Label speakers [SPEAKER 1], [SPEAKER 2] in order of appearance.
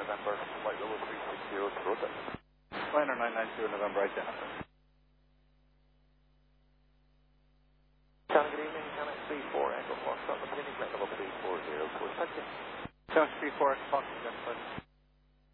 [SPEAKER 1] November, flight level 360 to rotate.
[SPEAKER 2] Liner 992 November, identify.
[SPEAKER 1] Channel, good evening, Channel 34, Echo Fox, on the beginning, flight level 3404, thank you.
[SPEAKER 2] Channel 34, Fox, identify.